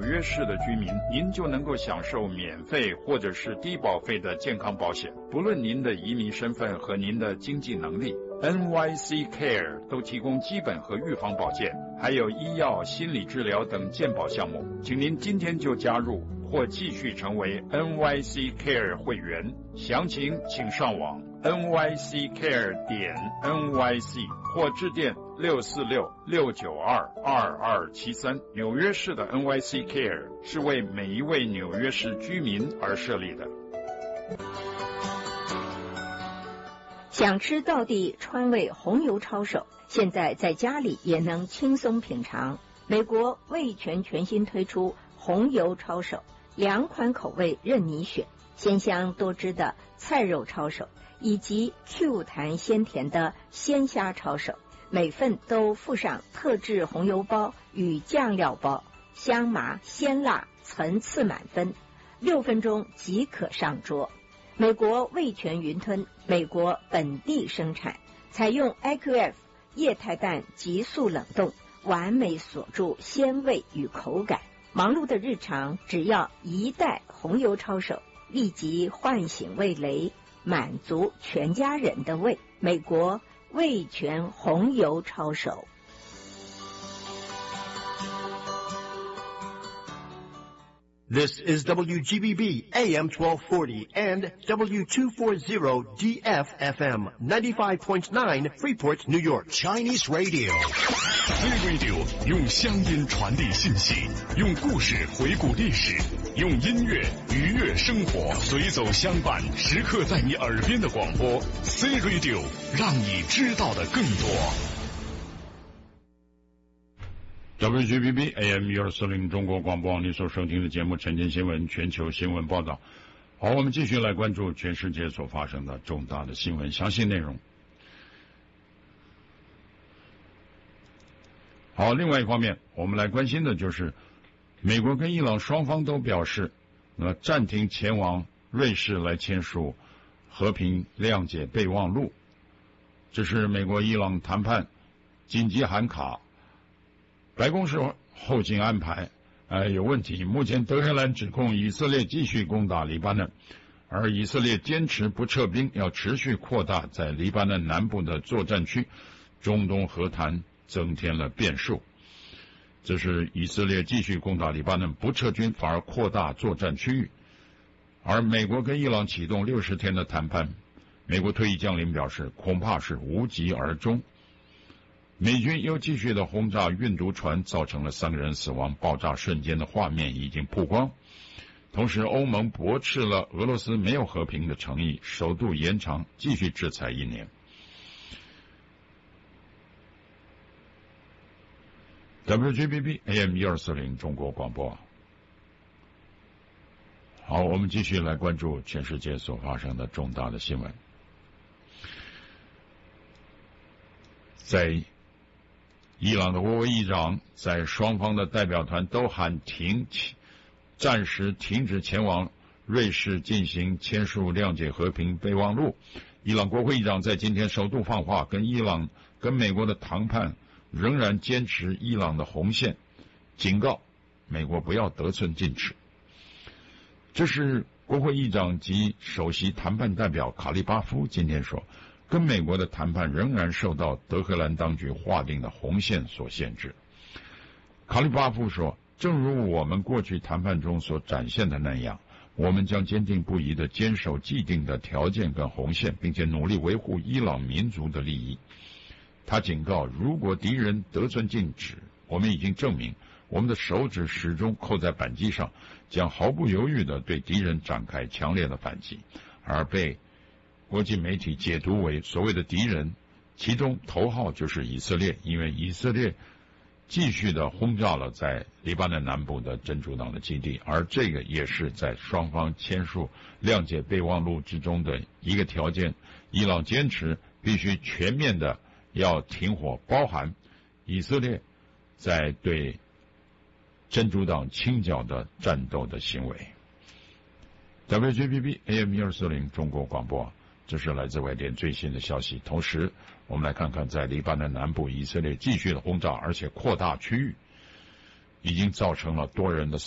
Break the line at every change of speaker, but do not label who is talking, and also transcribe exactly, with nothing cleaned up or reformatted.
约市的居民，您就能够享受免费或者是低保费的健康保险，不论您的移民身份和您的经济能力。N Y C Care 都提供基本和预防保健，还有医药、心理治疗等健保项目，请您今天就加入或继续成为 N Y C Care 会员。详情请上网 N Y C Care 点 N Y C 或致电六四六六九二二二七三。纽约市的 N Y C Care 是为每一位纽约市居民而设立的。
想吃道地川味红油抄手，现在在家里也能轻松品尝。美国味全全新推出红油抄手，两款口味任你选，鲜香多汁的菜肉抄手，以及 Q 弹鲜甜的鲜虾抄手，每份都附上特制红油包与酱料包，香麻鲜辣，层次满分，六分钟即可上桌。美国味全云吞，美国本地生产，采用 I Q F 液态氮急速冷冻，完美锁住鲜味与口感。忙碌的日常，只要一袋红油抄手，立即唤醒味蕾，满足全家人的胃。美国味全红油抄手。
This is W G B B A M twelve forty and W two forty D F F M ninety-five point nine Freeport, New York.
Chinese Radio.
C Radio 用乡音传递信息，用故事回顾历史，用音乐愉悦生活，随走相伴，时刻在你耳边的广播。C Radio 让你知道的更多。
W G B B A M 一二四零中国广播网，你所收听的节目晨间新闻全球新闻报道。好，我们继续来关注全世界所发生的重大的新闻详细内容。好，另外一方面，我们来关心的就是美国跟伊朗双方都表示，那暂停前往瑞士来签署和平谅解备忘录。这是美国伊朗谈判紧急喊卡。白宫说后勤安排呃有问题，目前德黑兰指控以色列继续攻打黎巴嫩，而以色列坚持不撤兵，要持续扩大在黎巴嫩南部的作战区，中东和谈增添了变数。这是以色列继续攻打黎巴嫩，不撤军反而扩大作战区域。而美国跟伊朗启动六十天的谈判，美国退役将领表示恐怕是无疾而终。美军又继续的轰炸运毒船，造成了三个人死亡，爆炸瞬间的画面已经曝光。同时欧盟驳斥了俄罗斯没有和平的诚意，首度延长继续制裁一年。W G B B A M 一二四零中国广播。好，我们继续来关注全世界所发生的重大的新闻。在伊朗的国会议长在双方的代表团都喊停，暂时停止前往瑞士进行签署谅解和平备忘录。伊朗国会议长在今天首度放话，跟伊朗跟美国的谈判仍然坚持伊朗的红线，警告美国不要得寸进尺。这是国会议长及首席谈判代表卡利巴夫今天说，跟美国的谈判仍然受到德黑兰当局划定的红线所限制。卡利巴夫说，正如我们过去谈判中所展现的那样，我们将坚定不移地坚守既定的条件跟红线，并且努力维护伊朗民族的利益。他警告，如果敌人得寸进尺，我们已经证明我们的手指始终扣在扳机上，将毫不犹豫地对敌人展开强烈的反击，而被国际媒体解读为所谓的敌人，其中头号就是以色列，因为以色列继续的轰炸了在黎巴嫩南部的真主党的基地，而这个也是在双方签署谅解备忘录之中的一个条件。伊朗坚持必须全面的要停火，包含以色列在对真主党清剿的战斗的行为。W G B B A M 一二四零中国广播，这是来自外电最新的消息。同时我们来看看，在黎巴嫩南部以色列继续的轰炸，而且扩大区域，已经造成了多人的死